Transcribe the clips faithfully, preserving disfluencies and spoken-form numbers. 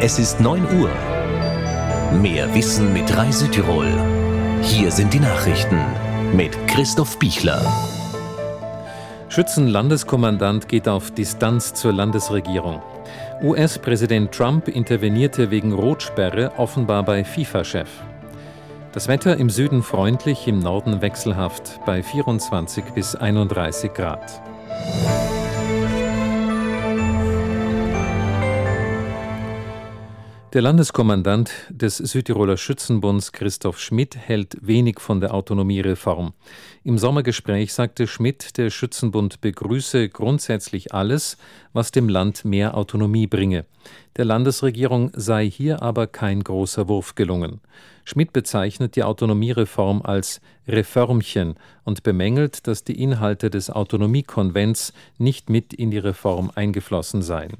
Es ist neun Uhr. Mehr Wissen mit Rai Südtirol. Hier sind die Nachrichten mit Christoph Bichler. Schützenlandeskommandant geht auf Distanz zur Landesregierung. U S-Präsident Trump intervenierte wegen Rotsperre offenbar bei FIFA-Chef. Das Wetter im Süden freundlich, im Norden wechselhaft bei vierundzwanzig bis einunddreißig Grad. Der Landeskommandant des Südtiroler Schützenbunds Christoph Schmidt hält wenig von der Autonomiereform. Im Sommergespräch sagte Schmidt, der Schützenbund begrüße grundsätzlich alles, was dem Land mehr Autonomie bringe. Der Landesregierung sei hier aber kein großer Wurf gelungen. Schmidt bezeichnet die Autonomiereform als Reformchen und bemängelt, dass die Inhalte des Autonomiekonvents nicht mit in die Reform eingeflossen seien.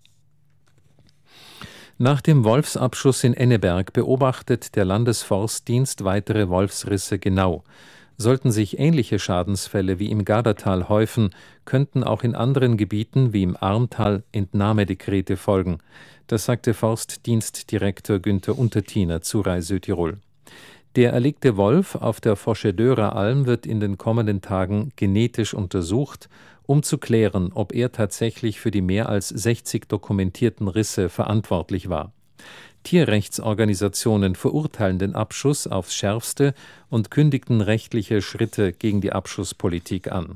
Nach dem Wolfsabschuss in Enneberg beobachtet der Landesforstdienst weitere Wolfsrisse genau. Sollten sich ähnliche Schadensfälle wie im Gardatal häufen, könnten auch in anderen Gebieten wie im Armtal Entnahmedekrete folgen. Das sagte Forstdienstdirektor Günther Untertiner zu Rai Südtirol. Der erlegte Wolf auf der Foschedörer Alm wird in den kommenden Tagen genetisch untersucht, um zu klären, ob er tatsächlich für die mehr als sechzig dokumentierten Risse verantwortlich war. Tierrechtsorganisationen verurteilen den Abschuss aufs Schärfste und kündigten rechtliche Schritte gegen die Abschusspolitik an.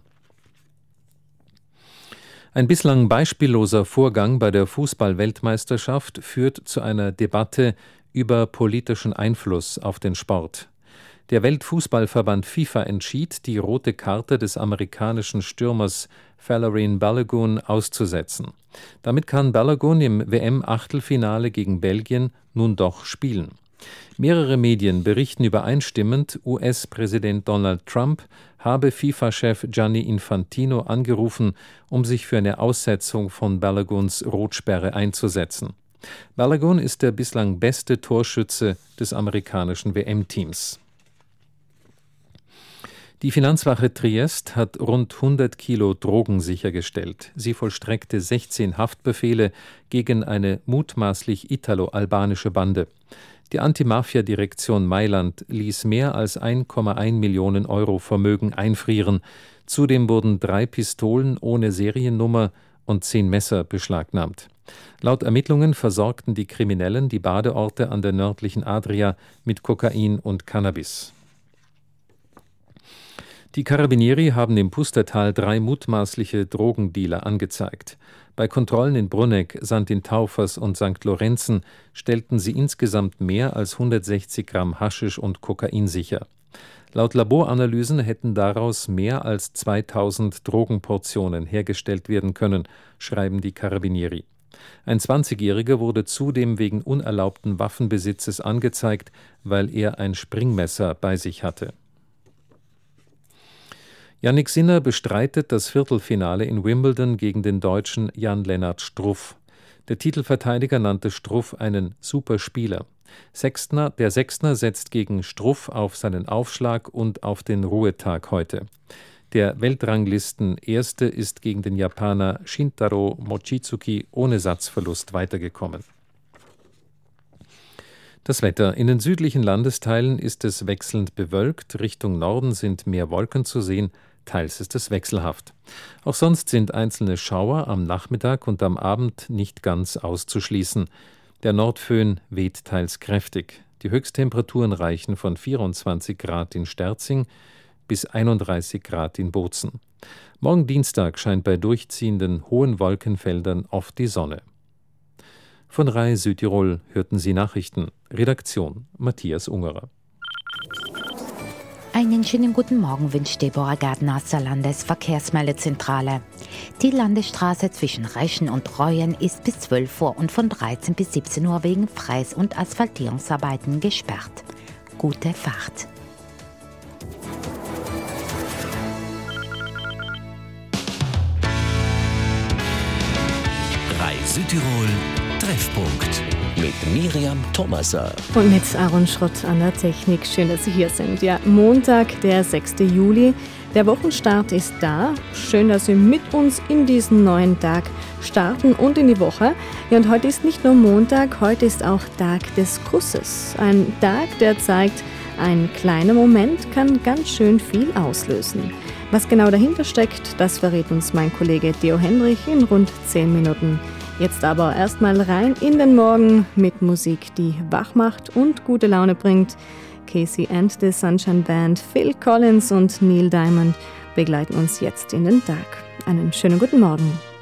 Ein bislang beispielloser Vorgang bei der Fußball-Weltmeisterschaft führt zu einer Debatte über politischen Einfluss auf den Sport. Der Weltfußballverband FIFA entschied, die rote Karte des amerikanischen Stürmers Folarin Balogun auszusetzen. Damit kann Balogun im W M-Achtelfinale gegen Belgien nun doch spielen. Mehrere Medien berichten übereinstimmend, U S-Präsident Donald Trump habe FIFA-Chef Gianni Infantino angerufen, um sich für eine Aussetzung von Baloguns Rotsperre einzusetzen. Balogun ist der bislang beste Torschütze des amerikanischen W M-Teams. Die Finanzwache Triest hat rund hundert Kilo Drogen sichergestellt. Sie vollstreckte sechzehn Haftbefehle gegen eine mutmaßlich italo-albanische Bande. Die Anti-Mafia-Direktion Mailand ließ mehr als ein Komma eins Millionen Euro Vermögen einfrieren. Zudem wurden drei Pistolen ohne Seriennummer und zehn Messer beschlagnahmt. Laut Ermittlungen versorgten die Kriminellen die Badeorte an der nördlichen Adria mit Kokain und Cannabis. Die Carabinieri haben im Pustertal drei mutmaßliche Drogendealer angezeigt. Bei Kontrollen in Brunegg, Sankt in Taufers und Sankt Lorenzen stellten sie insgesamt mehr als hundertsechzig Gramm Haschisch und Kokain sicher. Laut Laboranalysen hätten daraus mehr als zweitausend Drogenportionen hergestellt werden können, schreiben die Carabinieri. Ein zwanzigjähriger wurde zudem wegen unerlaubten Waffenbesitzes angezeigt, weil er ein Springmesser bei sich hatte. Jannik Sinner bestreitet das Viertelfinale in Wimbledon gegen den Deutschen Jan-Lennart Struff. Der Titelverteidiger nannte Struff einen Superspieler. Sechstner, der Sechstner setzt gegen Struff auf seinen Aufschlag und auf den Ruhetag heute. Der Weltranglisten-Erste ist gegen den Japaner Shintaro Mochizuki ohne Satzverlust weitergekommen. Das Wetter. In den südlichen Landesteilen ist es wechselnd bewölkt, Richtung Norden sind mehr Wolken zu sehen, teils ist es wechselhaft. Auch sonst sind einzelne Schauer am Nachmittag und am Abend nicht ganz auszuschließen. Der Nordföhn weht teils kräftig. Die Höchsttemperaturen reichen von vierundzwanzig Grad in Sterzing bis einunddreißig Grad in Bozen. Morgen Dienstag scheint bei durchziehenden hohen Wolkenfeldern oft die Sonne. Von Rai Südtirol hörten Sie Nachrichten. Redaktion Matthias Ungerer. Einen schönen guten Morgen wünscht Deborah Gardner aus der Landesverkehrsmeldezentrale. Die Landesstraße zwischen Reschen und Reuen ist bis zwölf Uhr und von dreizehn bis siebzehn Uhr wegen Freiß- und Asphaltierungsarbeiten gesperrt. Gute Fahrt. Rai Südtirol Treffpunkt mit Miriam Thomaser. Und mit Aaron Schrott an der Technik. Schön, dass Sie hier sind. Ja, Montag, der sechster Juli. Der Wochenstart ist da. Schön, dass Sie mit uns in diesen neuen Tag starten und in die Woche. Ja, und heute ist nicht nur Montag, heute ist auch Tag des Kusses. Ein Tag, der zeigt, ein kleiner Moment kann ganz schön viel auslösen. Was genau dahinter steckt, das verrät uns mein Kollege Theo Hendrich in rund zehn Minuten. Jetzt aber erstmal rein in den Morgen mit Musik, die wach macht und gute Laune bringt. Casey and the Sunshine Band, Phil Collins und Neil Diamond begleiten uns jetzt in den Tag. Einen schönen guten Morgen.